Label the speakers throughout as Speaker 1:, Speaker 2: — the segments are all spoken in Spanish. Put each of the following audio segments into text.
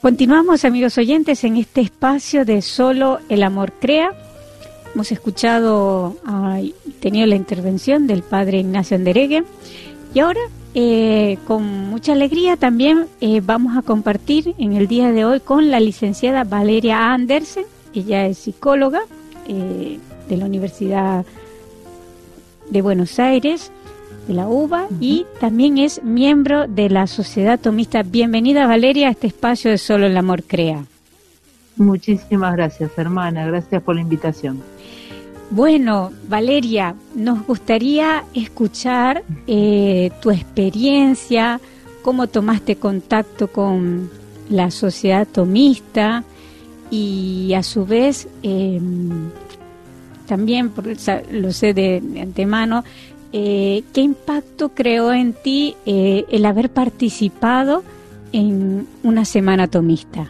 Speaker 1: Continuamos, amigos oyentes, en este espacio de Solo el Amor Crea. Hemos escuchado y tenido la intervención del padre Ignacio Anderegui. Y ahora, con mucha alegría también vamos a compartir en el día de hoy con la licenciada Valeria Andersen. Ella es psicóloga de la Universidad de Buenos Aires, de la UBA, y también es miembro de la Sociedad Tomista. Bienvenida, Valeria, a este espacio de Solo el Amor Crea.
Speaker 2: Muchísimas gracias, hermana. Gracias por la invitación.
Speaker 1: Bueno, Valeria, nos gustaría escuchar tu experiencia, cómo tomaste contacto con la Sociedad Tomista y a su vez también, lo sé de antemano, ¿qué impacto creó en ti el haber participado en una semana tomista?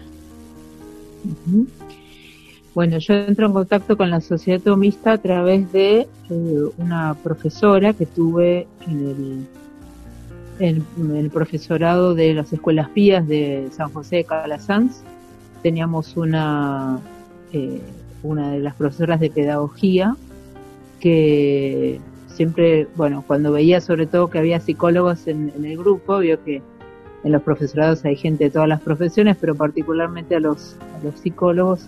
Speaker 2: Bueno, yo entro en contacto con la Sociedad Tomista a través de una profesora que tuve en el profesorado de las escuelas pías de San José de Calasanz. Teníamos una de las profesoras de pedagogía que siempre, bueno, cuando veía sobre todo que había psicólogos en el grupo, vio que en los profesorados hay gente de todas las profesiones, pero particularmente a los psicólogos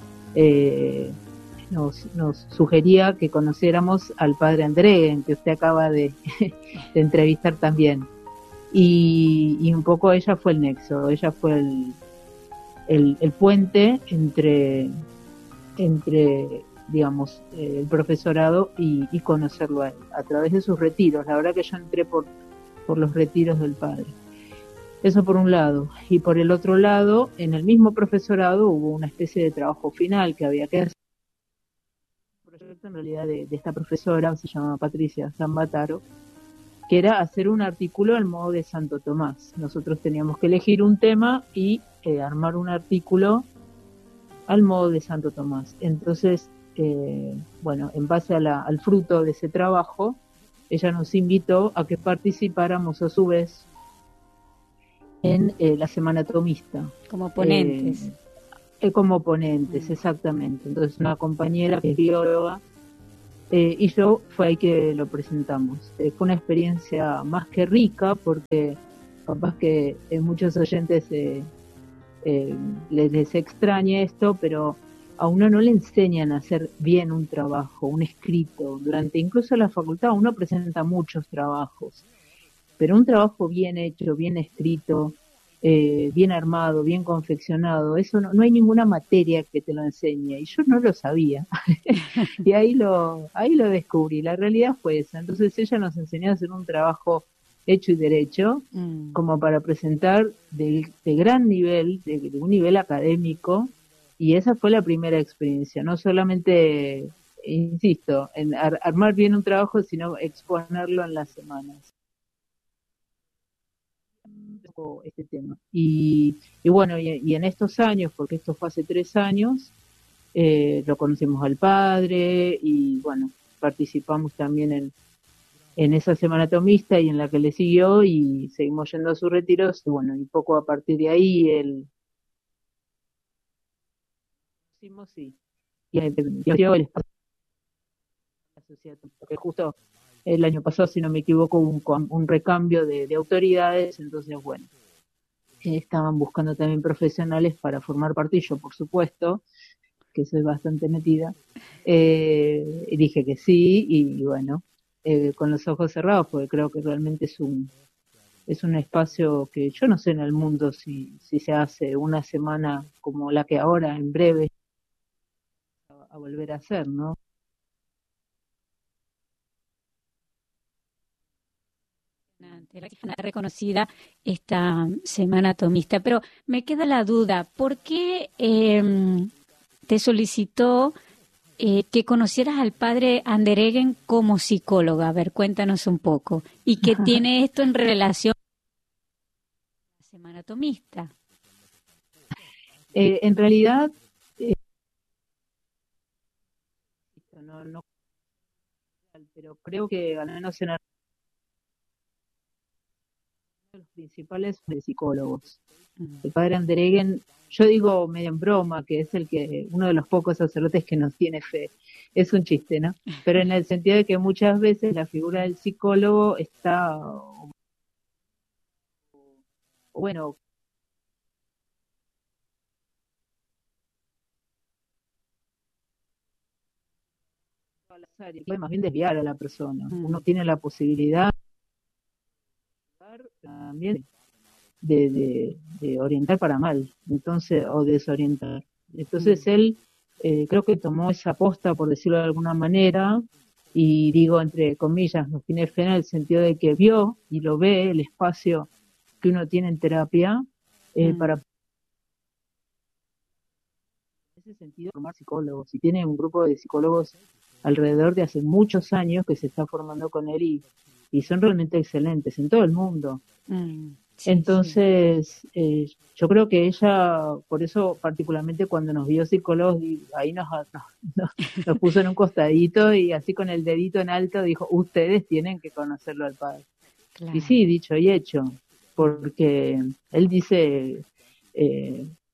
Speaker 2: nos sugería que conociéramos al padre Anderegui, que usted acaba de entrevistar también. Y un poco ella fue el nexo, ella fue el puente entre digamos, el profesorado y conocerlo a él, a través de sus retiros. La verdad que yo entré por los retiros del padre. Eso por un lado. Y por el otro lado, en el mismo profesorado hubo una especie de trabajo final que había que hacer. Un proyecto en realidad de esta profesora, se llamaba Patricia Zambataro, que era hacer un artículo al modo de Santo Tomás. Nosotros teníamos que elegir un tema y armar un artículo al modo de Santo Tomás. Entonces, bueno, en base al fruto de ese trabajo, ella nos invitó a que participáramos a su vez en la Semana Tomista.
Speaker 1: Como ponentes.
Speaker 2: Como ponentes, exactamente. Entonces, una compañera que es bióloga y yo fue ahí que lo presentamos. Fue una experiencia más que rica, porque capaz que muchos oyentes les extraña esto, pero a uno no le enseñan a hacer bien un trabajo, un escrito. Durante incluso la facultad uno presenta muchos trabajos, pero un trabajo bien hecho, bien escrito, bien armado, bien confeccionado, eso no hay ninguna materia que te lo enseñe, y yo no lo sabía. Y ahí lo descubrí. La realidad fue esa. Entonces ella nos enseñó a hacer un trabajo hecho y derecho, como para presentar de gran nivel, de un nivel académico, y esa fue la primera experiencia. No solamente, insisto, en armar bien un trabajo, sino exponerlo en las semanas. Este tema. Y bueno, y en estos años, porque esto fue hace 3 años, lo conocimos al padre y bueno, participamos también en esa semana tomista y en la que le siguió, y seguimos yendo a sus retiros, y bueno, y poco a partir de ahí y dio el espacio de la sociedad, porque justo el año pasado, si no me equivoco, hubo un recambio de autoridades. Entonces bueno, estaban buscando también profesionales para formar parte, y yo por supuesto, que soy bastante metida, y dije que sí, y bueno, con los ojos cerrados, porque creo que realmente es un espacio que yo no sé en el mundo si se hace una semana como la que ahora en breve a volver a hacer, ¿no?
Speaker 1: Reconocida esta semana tomista, pero me queda la duda, ¿por qué te solicitó que conocieras al padre Anderegui como psicóloga? A ver, cuéntanos un poco. ¿Y qué tiene esto en relación a la semana tomista?
Speaker 2: En realidad, no, pero creo que al menos en los principales de psicólogos. El padre Andereggen, yo digo medio en broma, que es uno de los pocos sacerdotes que nos tiene fe. Es un chiste, ¿no? Pero en el sentido de que muchas veces la figura del psicólogo está, bueno, al azar, y puede más bien desviar a la persona. Uno tiene la posibilidad también de orientar para mal, entonces, o desorientar. Entonces él creo que tomó esa posta, por decirlo de alguna manera, y digo entre comillas, nos tiene fe en el sentido de que vio y lo ve el espacio que uno tiene en terapia para en ese sentido formar psicólogos, y tiene un grupo de psicólogos alrededor de hace muchos años que se está formando con él y son realmente excelentes en todo el mundo. Sí, entonces, sí. Yo creo que ella, por eso particularmente cuando nos vio psicólogos, ahí nos puso en un costadito y así con el dedito en alto dijo, ustedes tienen que conocerlo al padre. Claro. Y sí, dicho y hecho, porque él dice,